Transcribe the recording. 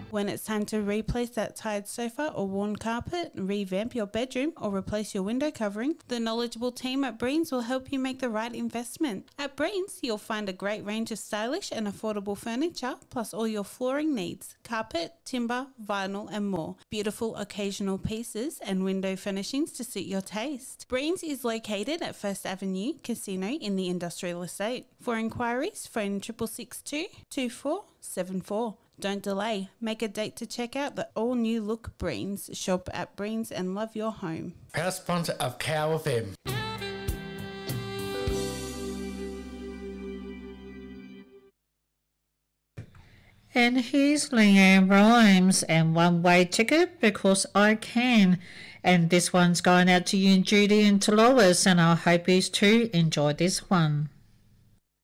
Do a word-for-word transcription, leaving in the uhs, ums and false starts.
When it's time to replace that tired sofa or worn carpet, revamp your bedroom or replace your window covering, the knowledgeable team at Breens will help you make the right investment. At Breens, you'll find a great range of stylish and affordable furniture, plus all your flooring needs, carpet, timber, vinyl and more. Beautiful occasional pieces and window furnishings to suit your taste. Breens is located at First Avenue Casino in the Industrial Estate. For inquiries, phone six six two, two four seven four. Don't delay. Make a date to check out the all-new look Breens. Shop at Breens and love your home. Proud sponsor of Cow F M. And here's Leanne Rhymes and One Way Ticket Because I Can. And this one's going out to you and Judy and to Lois, and I hope you too enjoy this one.